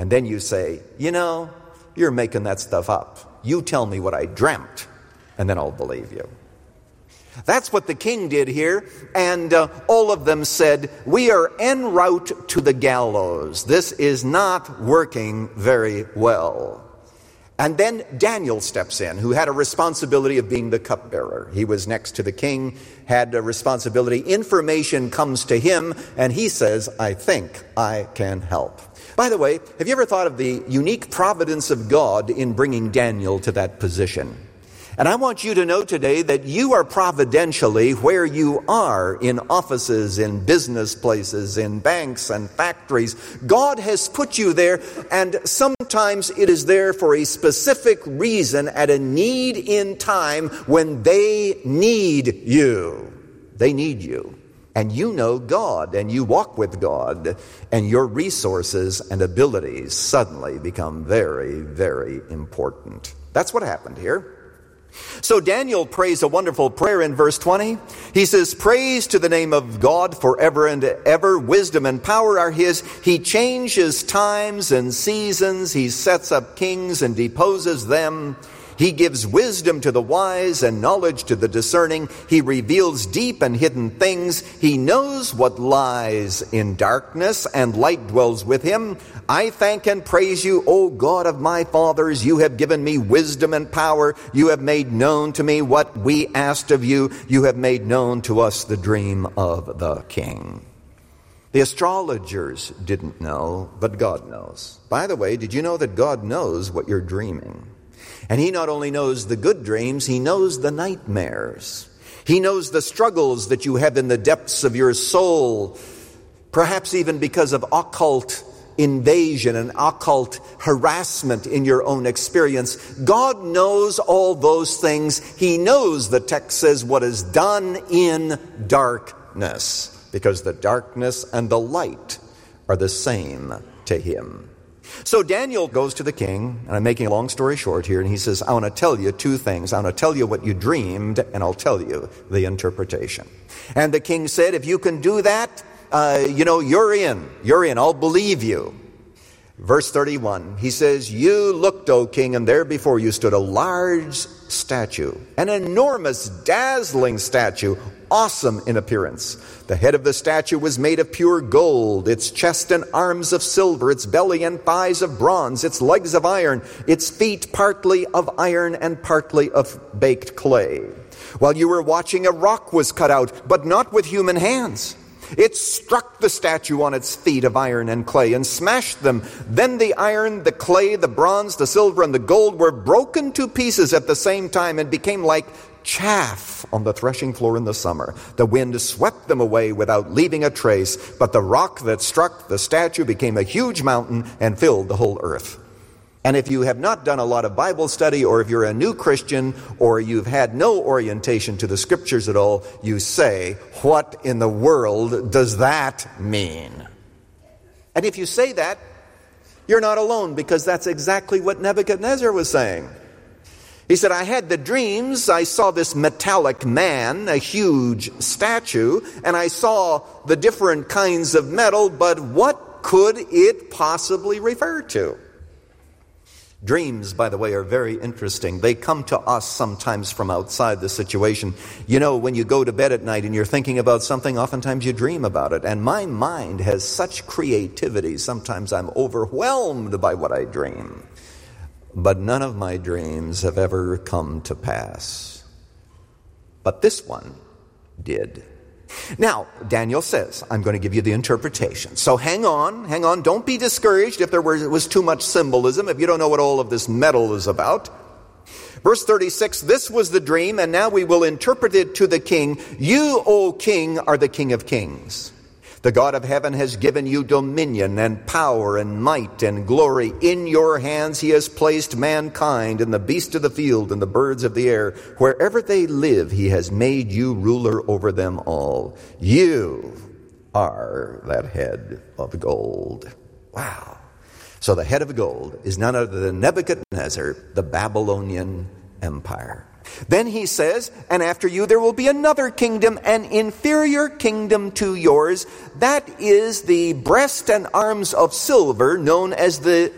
And then you say, you're making that stuff up. You tell me what I dreamt, and then I'll believe you. That's what the king did here, and all of them said, we are en route to the gallows. This is not working very well. And then Daniel steps in, who had a responsibility of being the cupbearer. He was next to the king, had a responsibility. Information comes to him, and he says, I think I can help. By the way, have you ever thought of the unique providence of God in bringing Daniel to that position? And I want you to know today that you are providentially where you are, in offices, in business places, in banks and factories. God has put you there, and sometimes it is there for a specific reason at a need in time when they need you. They need you. And you know God, and you walk with God, and your resources and abilities suddenly become very, very important. That's what happened here. So Daniel prays a wonderful prayer in verse 20. He says, praise to the name of God forever and ever. Wisdom and power are his. He changes times and seasons. He sets up kings and deposes them. He gives wisdom to the wise and knowledge to the discerning. He reveals deep and hidden things. He knows what lies in darkness, and light dwells with him. I thank and praise you, O God of my fathers. You have given me wisdom and power. You have made known to me what we asked of you. You have made known to us the dream of the king. The astrologers didn't know, but God knows. By the way, did you know that God knows what you're dreaming? And he not only knows the good dreams, he knows the nightmares. He knows the struggles that you have in the depths of your soul, perhaps even because of occult invasion and occult harassment in your own experience. God knows all those things. He knows, the text says, what is done in darkness, because the darkness and the light are the same to him. So Daniel goes to the king, and I'm making a long story short here, and he says, I want to tell you two things. I want to tell you what you dreamed, and I'll tell you the interpretation. And the king said, if you can do that, you're in. You're in. I'll believe you. Verse 31, he says, you looked, O king, and there before you stood a large statue, an enormous, dazzling statue, awesome in appearance. The head of the statue was made of pure gold, its chest and arms of silver, its belly and thighs of bronze, its legs of iron, its feet partly of iron and partly of baked clay. While you were watching, a rock was cut out, but not with human hands. It struck the statue on its feet of iron and clay and smashed them. Then the iron, the clay, the bronze, the silver, and the gold were broken to pieces at the same time and became like chaff on the threshing floor in the summer. The wind swept them away without leaving a trace, but the rock that struck the statue became a huge mountain and filled the whole earth. And if you have not done a lot of Bible study, or if you're a new Christian, or you've had no orientation to the scriptures at all, you say, what in the world does that mean? And if you say that, you're not alone, because that's exactly what Nebuchadnezzar was saying. He said, I had the dreams, I saw this metallic man, a huge statue, and I saw the different kinds of metal, but what could it possibly refer to? Dreams, by the way, are very interesting. They come to us sometimes from outside the situation. You know, when you go to bed at night and you're thinking about something, oftentimes you dream about it. And my mind has such creativity. Sometimes I'm overwhelmed by what I dream. But none of my dreams have ever come to pass. But this one did. Now, Daniel says, I'm going to give you the interpretation. So hang on. Don't be discouraged if there was too much symbolism, if you don't know what all of this metal is about. Verse 36, this was the dream, and now we will interpret it to the king. You, O king, are the King of kings. The God of heaven has given you dominion and power and might and glory. In your hands he has placed mankind and the beasts of the field and the birds of the air. Wherever they live, he has made you ruler over them all. You are that head of gold. Wow. So the head of gold is none other than Nebuchadnezzar, the Babylonian Empire. Then he says, and after you there will be another kingdom, an inferior kingdom to yours. That is the breast and arms of silver, known as the